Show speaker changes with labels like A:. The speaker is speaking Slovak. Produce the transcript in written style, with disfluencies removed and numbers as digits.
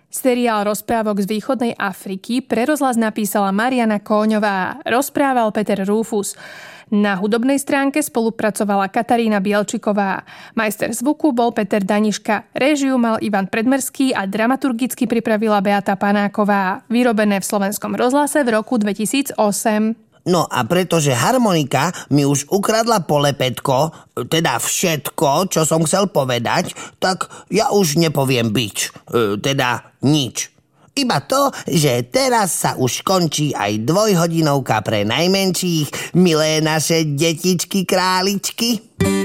A: Seriál rozprávok z východnej Afriky pre rozhlas napísala Mariana Kóňová. Rozprával Peter Rúfus. Na hudobnej stránke spolupracovala Katarína Bielčiková. Majster zvuku bol Peter Daniška. Réžiu mal Ivan Predmerský a dramaturgicky pripravila Beata Panáková. Vyrobené v Slovenskom rozhlase v roku 2008.
B: No a pretože harmonika mi už ukradla polepetko, teda všetko, čo som chcel povedať, tak ja už nepoviem bič, teda nič. Iba to, že teraz sa už končí aj 2-hodinovka pre najmenších, milé naše detičky králičky.